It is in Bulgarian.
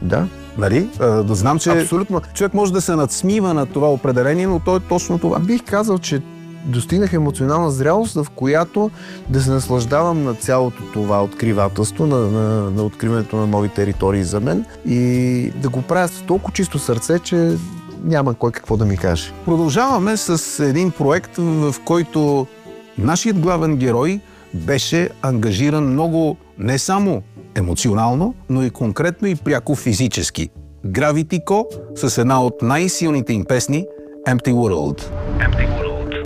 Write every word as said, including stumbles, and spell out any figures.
Да. Нали? Да знам, че Абсолютно. човек може да се надсмива на това определение, но то е точно това. Бих казал, че достигнах емоционална зрялост, в която да се наслаждавам на цялото това откривателство, на, на, на откриването на нови територии за мен и да го правя с толкова чисто сърце, че няма кой какво да ми каже. Продължаваме с един проект, в който нашият главен герой беше ангажиран много не само емоционално, но и конкретно и пряко физически. Gravity Co. с една от най-силните им песни Empty World. Empty World.